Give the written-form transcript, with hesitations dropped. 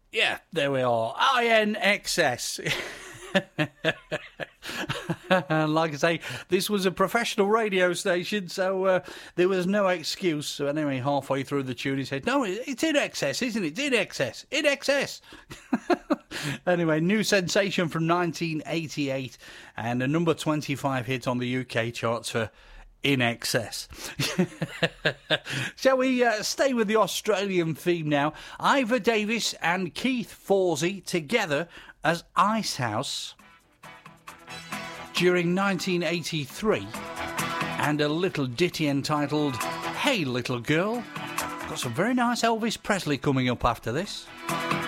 Yeah, there we are. INXS. Like I say, this was a professional radio station, so there was no excuse. So anyway, halfway through the tune, he said, "No, it's in excess, isn't it? It's in excess. In excess." Anyway, new sensation from 1988 and a number 25 hit on the UK charts for In Excess. Shall we stay with the Australian theme now? Ivor Davis and Keith Forsey together as Icehouse during 1983, and a little ditty entitled Hey Little Girl. Got some very nice Elvis Presley coming up after this.